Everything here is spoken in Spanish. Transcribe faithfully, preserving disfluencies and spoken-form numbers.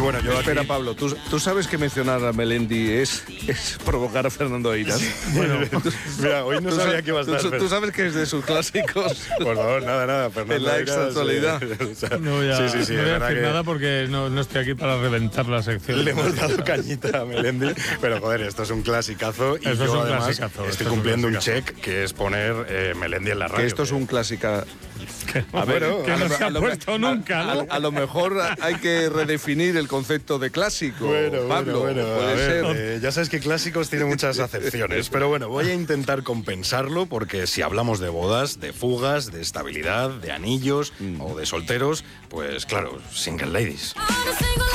bueno, yo Espera, aquí... Pablo, ¿tú, tú sabes que mencionar a Melendi es, es provocar a Fernando Eiras. Bueno, mira, hoy no ¿Tú sabía sabes, que iba a estar. ¿tú, pero... tú sabes que es de sus clásicos? Por favor, nada, nada. Fernando En la Eiras, extraactualidad. eh, o sea, No voy a, sí, sí, sí, no voy a es verdad decir que nada porque no, no estoy aquí para reventar la sección. le hemos dado cañita a Melendi, pero joder, esto es un clasicazo y Esto yo es un además clasicazo, esto estoy es un cumpliendo un, clasicazo. check que es poner eh, Melendi en la radio. Que esto es un clásica. A ver, Bueno, que a no lo- se ha a lo- puesto a- nunca, a, ¿no? a lo mejor hay que redefinir el concepto de clásico, Bueno, Pablo. bueno, bueno, puede a ver, ser. eh, ya sabes que clásicos tiene muchas acepciones, pero bueno, voy a intentar compensarlo porque si hablamos de bodas, de fugas, de estabilidad, de anillos o de solteros, pues claro, single ladies.